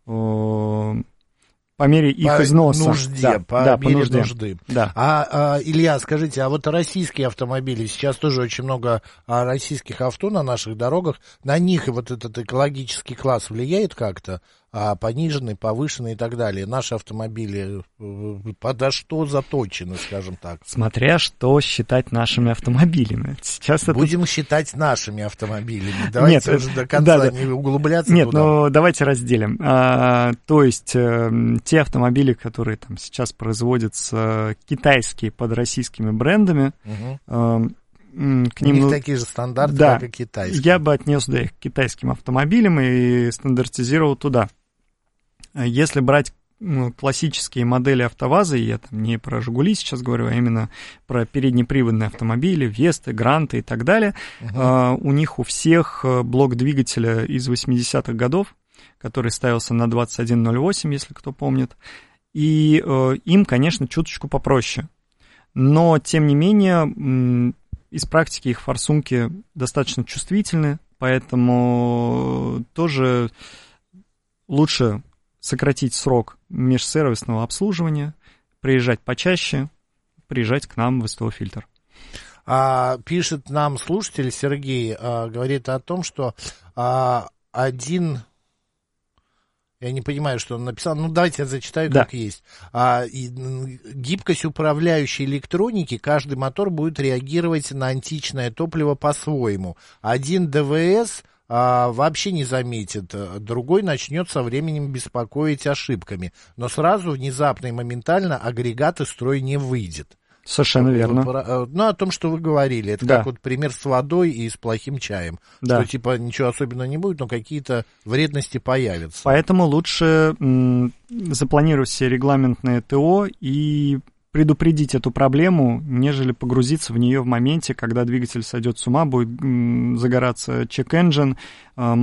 По мере их по износа. Нужде, да, по да, мере по нужде. нужды. Да. А, а, Илья, скажите, а вот российские автомобили, сейчас тоже очень много а, российских авто на наших дорогах, на них и вот этот экологический класс влияет как-то? А пониженный, повышенный и так далее. Наши автомобили подо что заточены, скажем так? Смотря что считать нашими автомобилями. Сейчас Будем это... считать нашими автомобилями. Давайте Нет, уже до конца да, не углубляться Нет, туда. ну давайте разделим. А, то есть э, те автомобили, которые там сейчас производятся китайские под российскими брендами, угу. э, к ним... У них такие же стандарты, да, как и китайские. Я бы отнес да, их к китайским автомобилям и стандартизировал туда. Если брать ну, классические модели АвтоВАЗа, я там не про «Жигули» сейчас говорю, а именно про переднеприводные автомобили, «Весты», «Гранты» и так далее, uh-huh. uh, у них у всех блок двигателя из восьмидесятых годов, который ставился на двадцать один ноль восемь, если кто помнит, и uh, им, конечно, чуточку попроще. Но, тем не менее, м- из практики их форсунки достаточно чувствительны, поэтому тоже лучше... сократить срок межсервисного обслуживания, приезжать почаще, приезжать к нам в СТО-фильтр. А, пишет нам слушатель Сергей, а, говорит о том, что а, один... Я не понимаю, что он написал. Ну, давайте я зачитаю, да. как есть. А, и, гибкость управляющей электроники. Каждый мотор будет реагировать на античное топливо по-своему. Один ДВС... А, вообще не заметит, другой начнет со временем беспокоить ошибками, но сразу, внезапно и моментально агрегат из строя не выйдет. Совершенно вот, верно. Про, ну, о том, что вы говорили, это да. как вот пример с водой и с плохим чаем, да. что типа ничего особенного не будет, но какие-то вредности появятся. Поэтому лучше м, запланировать все регламентные ТО и предупредить эту проблему, нежели погрузиться в нее в моменте, когда двигатель сойдет с ума, будет м, загораться чек-энджин, э,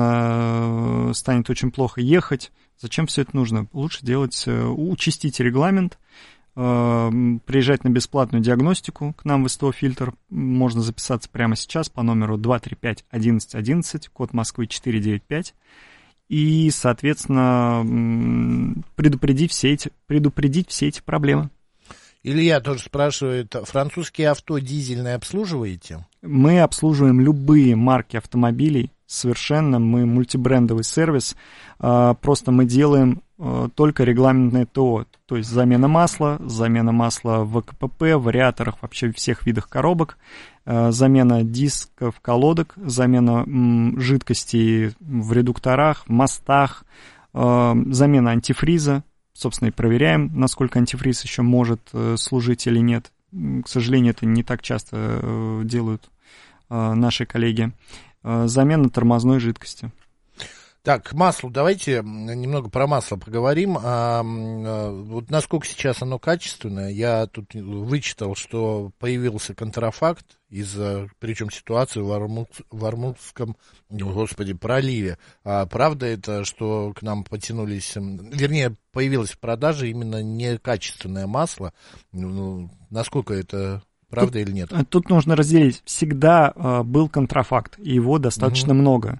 машина станет очень плохо ехать. Зачем все это нужно? Лучше делать, э, участить регламент, э, приезжать на бесплатную диагностику к нам в СТО-фильтр. Можно записаться прямо сейчас по номеру два три пять одиннадцать одиннадцать, код Москвы четыре девять пять. И, соответственно, предупредить все эти, предупредить все эти проблемы. Илья тоже спрашивает, французские авто дизельные обслуживаете? Мы обслуживаем любые марки автомобилей, совершенно, мы мультибрендовый сервис, просто мы делаем только регламентное ТО, то есть замена масла, замена масла в КПП, вариаторах, вообще всех видах коробок, замена дисков, колодок, замена жидкостей в редукторах, в мостах, замена антифриза. Собственно, и проверяем, насколько антифриз еще может э, служить или нет. К сожалению, это не так часто э, делают э, наши коллеги. Э, замена тормозной жидкости. Так, к маслу давайте немного про масло поговорим. А, а, вот насколько сейчас оно качественное, я тут вычитал, что появился контрафакт из-за, причем ситуации в, Ормуз, в Ормузском, господи, проливе. А правда это, что к нам потянулись, вернее, появилось в продаже именно некачественное масло? Ну, насколько это... Правда тут, или нет? Тут нужно разделить. Всегда э, был контрафакт, и его достаточно угу. много.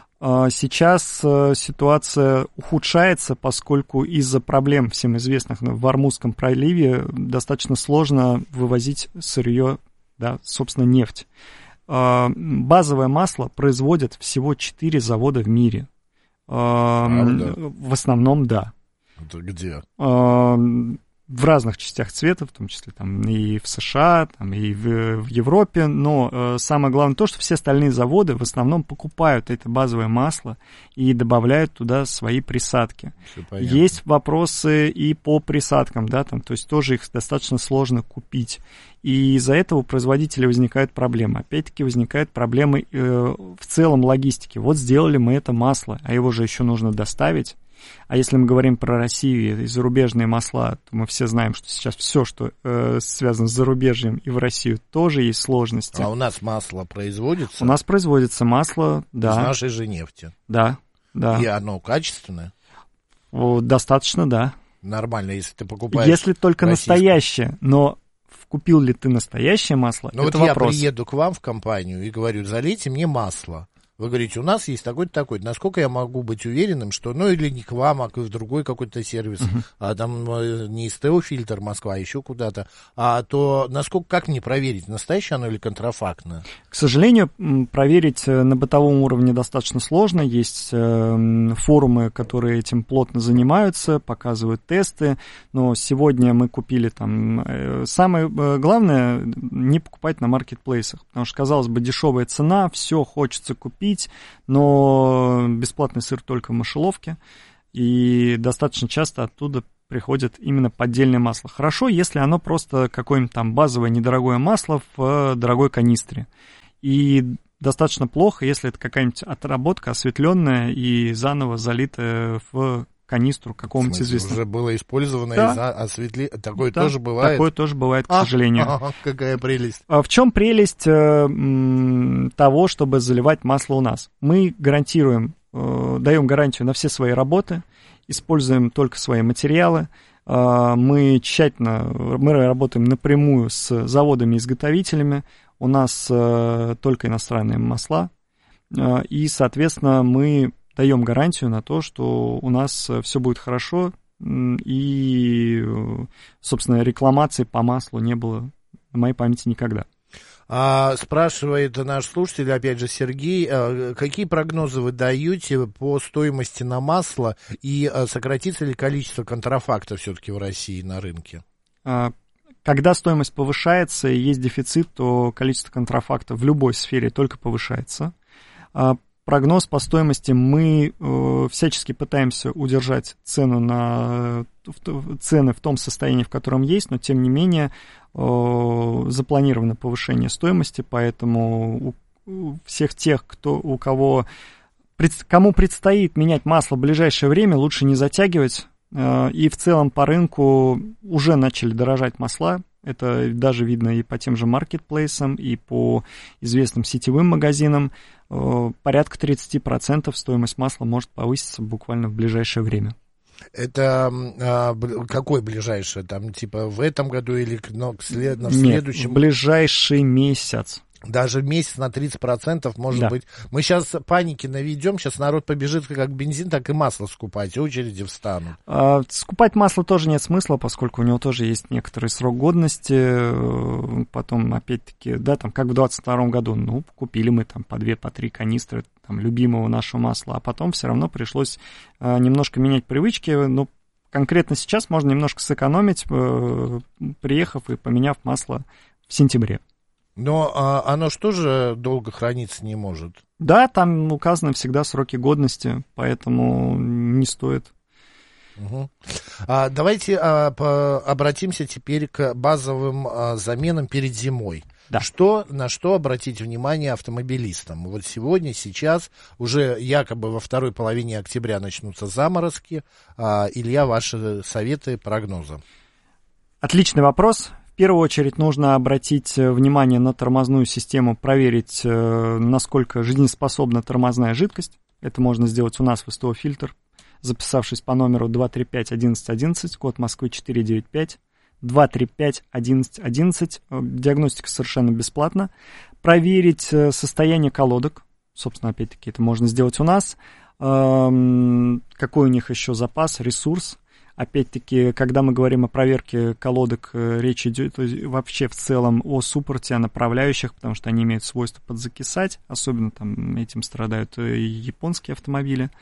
Сейчас ситуация ухудшается, поскольку из-за проблем, всем известных в Ормузском проливе, достаточно сложно вывозить сырье, да, собственно, нефть. Базовое масло производят всего четыре завода в мире. Правда? В основном, да. Это где? В разных частях света, в том числе там, и в США, там, и в, в Европе, но э, самое главное то, что все остальные заводы в основном покупают это базовое масло и добавляют туда свои присадки. Есть вопросы и по присадкам, да, там, то есть тоже их достаточно сложно купить. И из-за этого у производителя возникают проблемы. Опять-таки возникают проблемы э, в целом логистики. Вот сделали мы это масло, а его же еще нужно доставить. А если мы говорим про Россию и зарубежные масла, то мы все знаем, что сейчас все, что э, связано с зарубежьем и в Россию, тоже есть сложности. А у нас масло производится? У нас производится масло, да. Из нашей же нефти? Да, да. И оно качественное? О, достаточно, да. Нормально, если ты покупаешь Если только российское. Настоящее, но купил ли ты настоящее масло, ну это вот вопрос. Я приеду к вам в компанию и говорю, залейте мне масло. Вы говорите, у нас есть такой-то, такой-то. Насколько я могу быть уверенным, что, ну, или не к вам, а в другой какой-то сервис, uh-huh. а там не из ТЭО-фильтр Москва, а еще куда-то, а то насколько, как мне проверить, настоящее оно или контрафактное? К сожалению, проверить на бытовом уровне достаточно сложно. Есть форумы, которые этим плотно занимаются, показывают тесты, но сегодня мы купили там... Самое главное, не покупать на маркетплейсах, потому что, казалось бы, дешевая цена, все хочется купить, но бесплатный сыр только в мышеловке, и достаточно часто оттуда приходит именно поддельное масло. Хорошо, если оно просто какое-нибудь там базовое недорогое масло в дорогой канистре. И достаточно плохо, если это какая-нибудь отработка осветленная и заново залитая в канистру какому-нибудь известному. Уже было использовано да. из осветли... Такое да, тоже бывает? Такое тоже бывает, к а, сожалению. А, какая прелесть. А в чем прелесть э, м, того, чтобы заливать масло у нас? Мы гарантируем, э, даем гарантию на все свои работы, используем только свои материалы, э, мы тщательно, мы работаем напрямую с заводами-изготовителями, у нас э, только иностранные масла, э, и, соответственно, мы даем гарантию на то, что у нас все будет хорошо, и, собственно, рекламации по маслу не было на моей памяти никогда. А, спрашивает наш слушатель, опять же, Сергей, а, какие прогнозы вы даете по стоимости на масло, и а, сократится ли количество контрафакта все-таки в России на рынке? Когда стоимость повышается и есть дефицит, то количество контрафакта в любой сфере только повышается. Прогноз по стоимости: мы э, всячески пытаемся удержать цену на, в, цены в том состоянии, в котором есть, но тем не менее э, запланировано повышение стоимости, поэтому у, у всех тех, кто, у кого, пред, кому предстоит менять масло в ближайшее время, лучше не затягивать, э, и в целом по рынку уже начали дорожать масла. Это даже видно и по тем же маркетплейсам, и по известным сетевым магазинам. Порядка тридцать процентов стоимость масла может повыситься буквально в ближайшее время. Это а, какой ближайший? Там типа в этом году или ну, в след, в следующем? Нет, в ближайший месяц. Даже месяц на тридцать процентов может да. быть. Мы сейчас паники наведем, сейчас народ побежит как бензин, так и масло скупать, очереди встанут. А, скупать масло тоже нет смысла, поскольку у него тоже есть некоторый срок годности. Потом, опять-таки, да, там, как в двадцать втором году, ну, купили мы там по две, по три канистры там, любимого нашего масла, а потом все равно пришлось а, немножко менять привычки. Ну, конкретно сейчас можно немножко сэкономить, приехав и поменяв масло в сентябре. Но а, оно что же долго храниться не может? Да, там указаны всегда сроки годности, поэтому не стоит. Угу. А, давайте а, по, обратимся теперь к базовым а, заменам перед зимой. Да. Что, на что обратить внимание автомобилистам? Вот сегодня, сейчас, уже якобы во второй половине октября начнутся заморозки. А, Илья, ваши советы, прогнозы? Отличный вопрос. В первую очередь нужно обратить внимание на тормозную систему, проверить, насколько жизнеспособна тормозная жидкость. Это можно сделать у нас в СТО «Фильтр», записавшись по номеру два три пять одиннадцать одиннадцать, код Москвы четыре девять пять, два три пять одиннадцать одиннадцать. Диагностика совершенно бесплатна. Проверить состояние колодок. Собственно, опять-таки, это можно сделать у нас. Какой у них еще запас, ресурс. Опять-таки, когда мы говорим о проверке колодок, речь идет вообще в целом о суппорте, о направляющих, потому что они имеют свойство подзакисать, особенно там этим страдают японские автомобили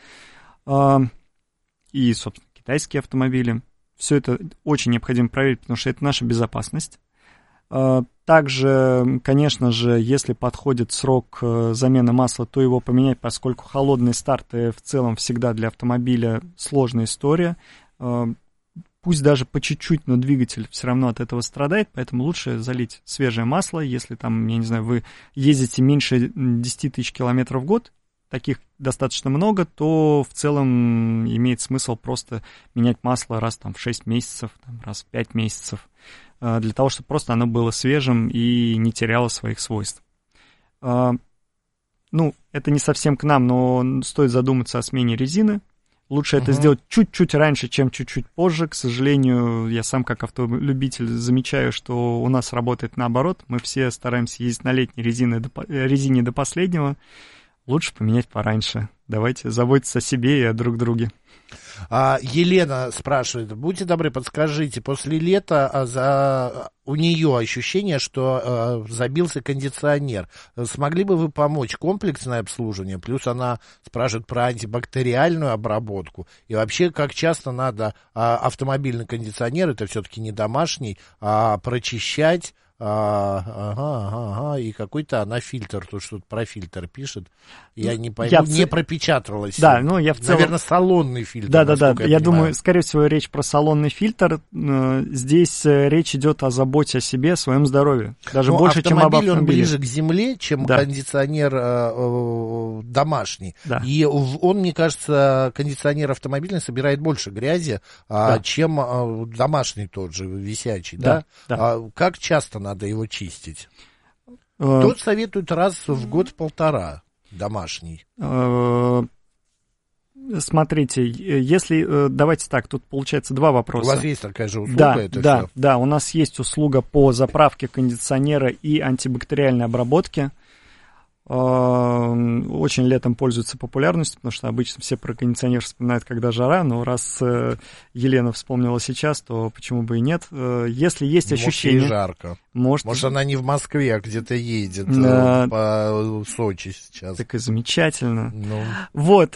и, собственно, китайские автомобили. Все это очень необходимо проверить, потому что это наша безопасность. Также, конечно же, если подходит срок замены масла, то его поменять, поскольку холодные старты в целом всегда для автомобиля сложная история. Пусть даже по чуть-чуть, но двигатель все равно от этого страдает, поэтому лучше залить свежее масло. Если там, я не знаю, вы ездите меньше десять тысяч километров в год, таких достаточно много, то в целом имеет смысл просто менять масло раз там, в шесть месяцев, там, раз в пять месяцев, для того, чтобы просто оно было свежим и не теряло своих свойств. Ну, это не совсем к нам, но стоит задуматься о смене резины. Лучше uh-huh. это сделать чуть-чуть раньше, чем чуть-чуть позже. К сожалению, я сам как автолюбитель замечаю, что у нас работает наоборот. Мы все стараемся ездить на летней резине до, резине до последнего. Лучше поменять пораньше. Давайте заботиться о себе и о друг друге. А, Елена спрашивает, будьте добры, подскажите, после лета а, за... у нее ощущение, что а, забился кондиционер. Смогли бы вы помочь? Комплексное обслуживание, плюс она спрашивает про антибактериальную обработку. И вообще, как часто надо а, автомобильный кондиционер, это все-таки не домашний, а прочищать. А, ага, ага, ага, и какой-то она фильтр, тут что-то про фильтр пишет. Я не пойму, я не в... пропечаталась. Да, ну я в целом... Наверное, салонный фильтр. Да, да, да, я, я думаю, скорее всего, речь про салонный фильтр. Здесь речь идет о заботе о себе, о своем здоровье. Даже ну, больше, чем об автомобиле. Он ближе к земле, чем да. кондиционер э, домашний. Да. И он, мне кажется, кондиционер автомобильный собирает больше грязи, да. а, чем а, домашний тот же, висячий. Да. Да? Да. А, как часто надо его чистить? Uh, Тут советуют раз в год-полтора домашний. Uh, смотрите, если... Давайте так, тут получается два вопроса. У вас есть такая же услуга? Да, это да, все? да, у нас есть услуга по заправке кондиционера и антибактериальной обработке. Очень летом пользуется популярностью, потому что обычно все про кондиционер вспоминают, когда жара, но раз Елена вспомнила сейчас, то почему бы и нет. Если есть может, ощущение... Может, ей жарко. Может, может, она не в Москве, а где-то едет а... по Сочи сейчас. Так и замечательно. Ну. Вот,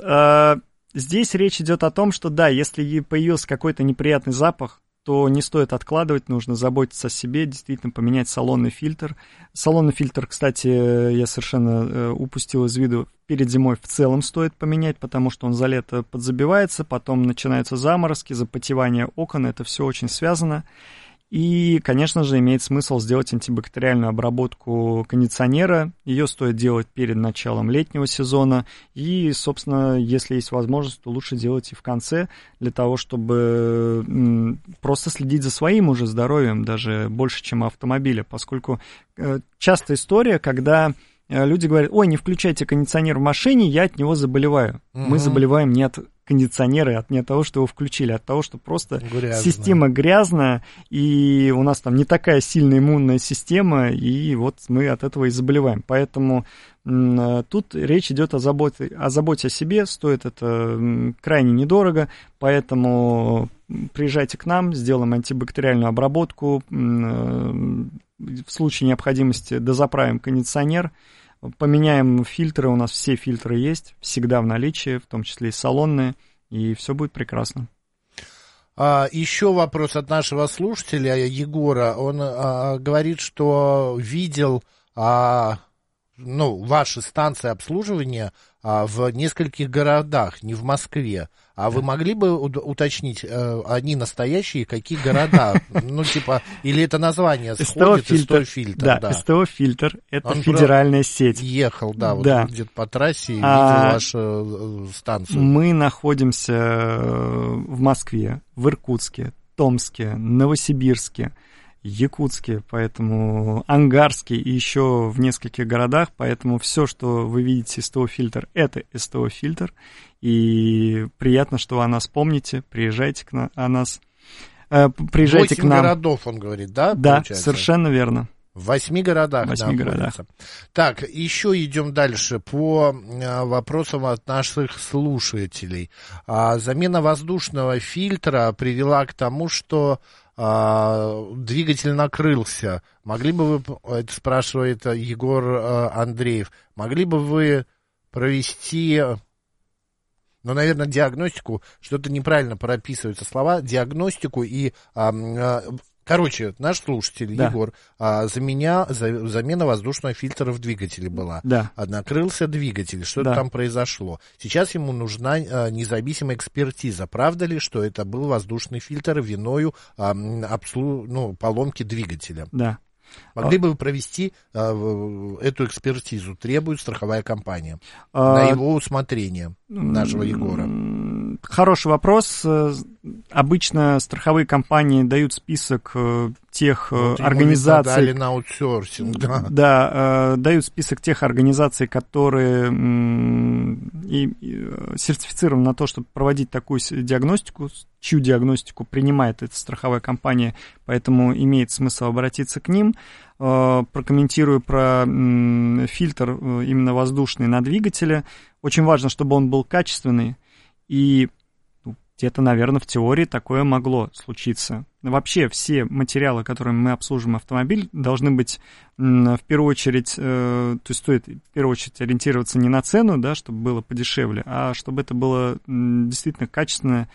здесь речь идет о том, что да, если появился какой-то неприятный запах, то не стоит откладывать, нужно заботиться о себе, действительно поменять салонный фильтр. Салонный фильтр, кстати, я совершенно упустил из виду, перед зимой в целом стоит поменять, потому что он за лето подзабивается, потом начинаются заморозки, запотевание окон, это все очень связано. И, конечно же, имеет смысл сделать антибактериальную обработку кондиционера. Ее стоит делать перед началом летнего сезона. И, собственно, если есть возможность, то лучше делать и в конце, для того, чтобы м, просто следить за своим уже здоровьем, даже больше, чем автомобиля. Поскольку э, частая история, когда э, люди говорят, ой, не включайте кондиционер в машине, я от него заболеваю. Угу. Мы заболеваем не от кондиционеры, от не от того, что его включили, а от того, что просто грязно. Система грязная, и у нас там не такая сильная иммунная система, и вот мы от этого и заболеваем. Поэтому м, тут речь идет о заботе, о заботе о себе, стоит это м, крайне недорого, поэтому приезжайте к нам, сделаем антибактериальную обработку, м, в случае необходимости дозаправим кондиционер, поменяем фильтры, у нас все фильтры есть, всегда в наличии, в том числе и салонные, и все будет прекрасно. А, еще вопрос от нашего слушателя Егора. Он а, говорит, что видел а, ну, ваши станции обслуживания а, в нескольких городах, не в Москве. А вы могли бы уточнить, они настоящие, какие города? Ну, типа, или это название сходит, СТО-фильтр? Да, да. СТО-фильтр, это он федеральная сеть. Ехал, да, вот да. где-то по трассе и видел а, вашу станцию. Мы находимся в Москве, в Иркутске, Томске, Новосибирске, Якутске, поэтому Ангарске и еще в нескольких городах, поэтому все, что вы видите СТО-фильтр, это СТО-фильтр, и приятно, что вы о нас помните, приезжайте к на, о нас, э, приезжайте к нам. Восемь городов, он говорит, да? Да, получается? Совершенно верно. В восьми городах, В восьми да, городах. Так, еще идем дальше по а, вопросам от наших слушателей. А, замена воздушного фильтра привела к тому, что а, двигатель накрылся. Могли бы вы, это спрашивает Егор а, Андреев, могли бы вы провести, ну, наверное, диагностику, что-то неправильно прописываются слова, диагностику и... А, а, Короче, наш слушатель, да. Егор, а, за меня, за, замена воздушного фильтра в двигателе была. Да. Накрылся двигатель, что-то да. там произошло. Сейчас ему нужна а, независимая экспертиза. Правда ли, что это был воздушный фильтр виною а, обслу... ну, поломки двигателя? Да. Могли бы вы провести а, эту экспертизу, требует страховая компания, а, на его усмотрение нашего Егора? Хороший вопрос. Обычно страховые компании дают список тех вот организаций... Дали на аутсорсинг, да. Да, дают список тех организаций, которые и, и, сертифицированы на то, чтобы проводить такую диагностику, чью диагностику принимает эта страховая компания, поэтому имеет смысл обратиться к ним. Прокомментирую про фильтр именно воздушный на двигателе. Очень важно, чтобы он был качественный, и ну, где-то, наверное, в теории такое могло случиться. Вообще все материалы, которыми мы обслуживаем автомобиль, должны быть в первую очередь, то есть стоит в первую очередь ориентироваться не на цену, да, чтобы было подешевле, а чтобы это было действительно качественная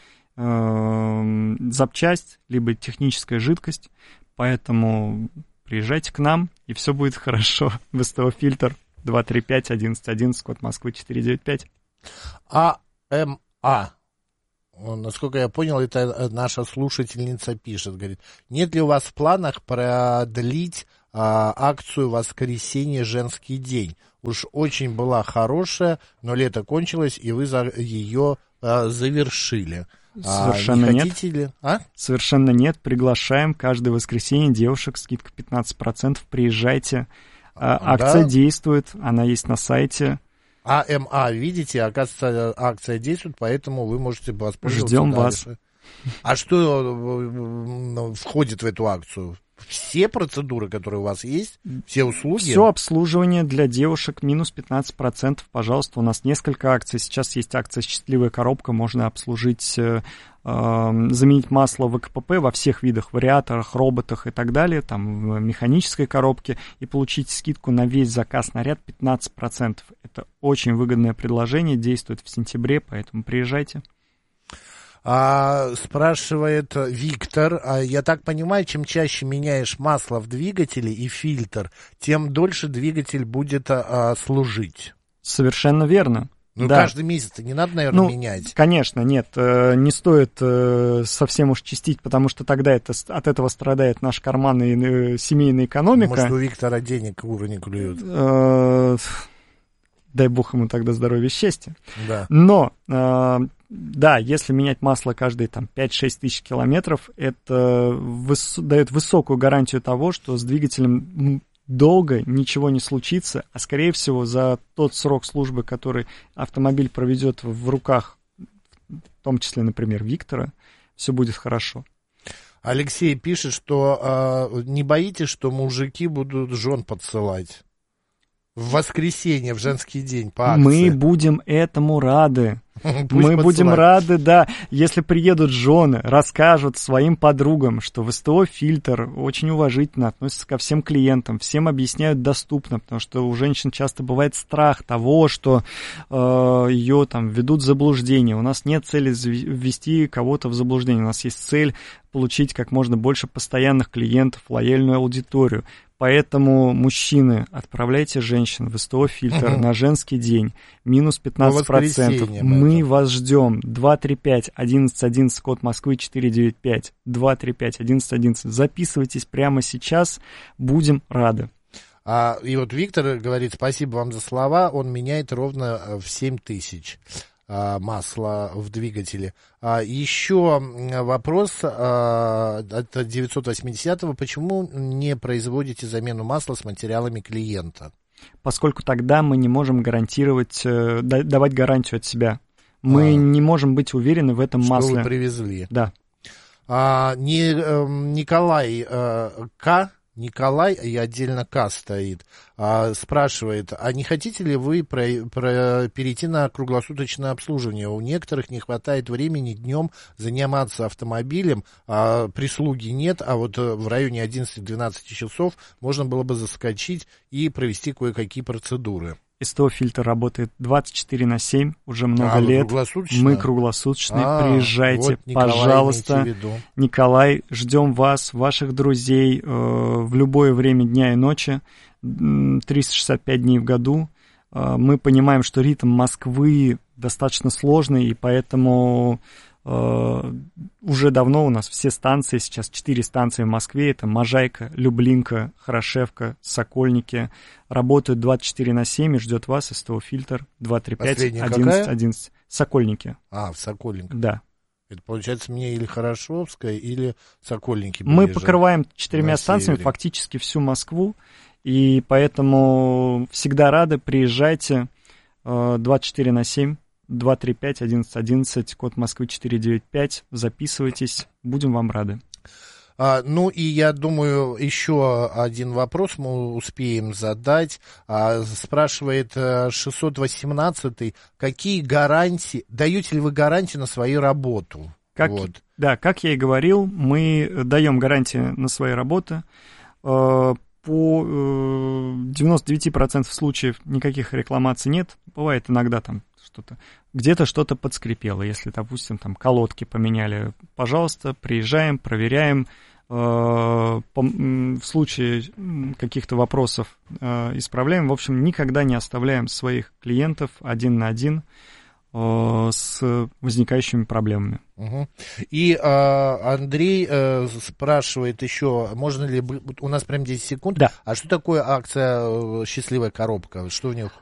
запчасть, либо техническая жидкость. Поэтому приезжайте к нам, и все будет хорошо. ВСТО «Фильтр», два три пять одиннадцать одиннадцать, код Москвы четыре девять пять. А М А. Насколько я понял, это наша слушательница пишет, говорит, нет ли у вас в планах продлить а, акцию «Воскресенье. Женский день»? Уж очень была хорошая, но лето кончилось, и вы за ее а, завершили. Совершенно а, не нет. Хотите ли? А? Совершенно нет. Приглашаем каждое воскресенье девушек, скидка пятнадцать процентов. Приезжайте. А, акция да? действует, она есть на сайте. А М А, видите, оказывается, акция действует, поэтому вы можете воспользоваться. Ждем дальше. вас. А что входит в эту акцию? Все процедуры, которые у вас есть, все услуги? Все обслуживание для девушек минус пятнадцать процентов, пожалуйста. У нас несколько акций. Сейчас есть акция «Счастливая коробка». Можно обслужить, э, э, заменить масло в вэ ка пэ пэ во всех видах, вариаторах, роботах и так далее, там, в механической коробке, и получить скидку на весь заказ на ряд пятнадцать процентов. Это очень выгодное предложение, действует в сентябре, поэтому приезжайте. А, спрашивает Виктор, а, я так понимаю, чем чаще меняешь масло в двигателе и фильтр, тем дольше двигатель будет а, служить. Совершенно верно. Ну, да. Каждый месяц не надо, наверное, ну, менять. Конечно, нет, не стоит совсем уж чистить, потому что тогда это, от этого страдает наш карман и семейная экономика. Может, у Виктора денег куры не клюют. Дай бог ему тогда здоровья и счастья. Да. Но, да, если менять масло каждые там, пять-шесть тысяч километров, это выс- дает высокую гарантию того, что с двигателем долго ничего не случится, а скорее всего за тот срок службы, который автомобиль проведет в руках, в том числе, например, Виктора, все будет хорошо. Алексей пишет, что э, не боитесь, что мужики будут жен подсылать в воскресенье, в женский день по акции? Мы будем этому рады. Пусть Мы подсылают. будем рады, да, если приедут жены, расскажут своим подругам, что ВСТО «Фильтр» очень уважительно относится ко всем клиентам, всем объясняют доступно, потому что у женщин часто бывает страх того, что э, ее там введут в заблуждение. У нас нет цели ввести кого-то в заблуждение, у нас есть цель получить как можно больше постоянных клиентов, лояльную аудиторию. Поэтому, мужчины, отправляйте женщин в СТО «Фильтр» на женский день, минус пятнадцать процентов. Мы вас ждем. два три пять одиннадцать одиннадцать, код Москвы четыре девять пять. два три пять одиннадцать одиннадцать. Записывайтесь прямо сейчас, будем рады. А, и вот Виктор говорит, спасибо вам за слова, он меняет ровно в семь тысяч. Масло в двигателе. А, еще вопрос а, от девятьсот восьмидесятого. Почему не производите замену масла с материалами клиента? Поскольку тогда мы не можем гарантировать, давать гарантию от себя. Мы а, не можем быть уверены в этом что масле. Что вы привезли. Да. А, не, Николай К. Николай, и отдельно К стоит, а, спрашивает, а не хотите ли вы про, про, перейти на круглосуточное обслуживание? У некоторых не хватает времени днем заниматься автомобилем, а прислуги нет, а вот в районе одиннадцати-двенадцати часов можно было бы заскочить и провести кое-какие процедуры. СТО «Фильтр» работает двадцать четыре на семь, уже много а, лет. Круглосуточно? Мы круглосуточные. А, вот, приезжайте, Николай, пожалуйста. Николай, ждем вас, ваших друзей э, в любое время дня и ночи, триста шестьдесят пять дней в году. Э, мы понимаем, что ритм Москвы достаточно сложный, и поэтому Уже давно у нас все станции, сейчас четыре станции в Москве, это Можайка, Люблинка, Хорошевка, Сокольники, работают двадцать четыре на семь и ждет вас СТО «Фильтр» два три пять одиннадцать одиннадцать. Сокольники. А, в Сокольниках. Да. Это получается мне или Хорошевская, или Сокольники. Мы покрываем четырьмя станциями фактически всю Москву, и поэтому всегда рады, приезжайте двадцать четыре на семь. два три пять одиннадцать одиннадцать, код Москвы четыреста девяносто пять. Записывайтесь, будем вам рады. А, ну и я думаю, еще один вопрос мы успеем задать. А, спрашивает шестьсот восемнадцатый, какие гарантии, даете ли вы гарантии на свою работу? Как, вот. Да, как я и говорил, мы даем гарантии на свои работы. По девяносто девять процентов случаев никаких рекламаций нет. Бывает иногда там что-то, где-то что-то подскрипело. Если, допустим, там колодки поменяли, пожалуйста, приезжаем, проверяем. В случае каких-то вопросов исправляем. В общем, никогда не оставляем своих клиентов один на один с возникающими проблемами. Угу. И а, Андрей а, спрашивает еще, можно ли, у нас прям десять секунд, да. А что такое акция «Счастливая коробка»? Что в нее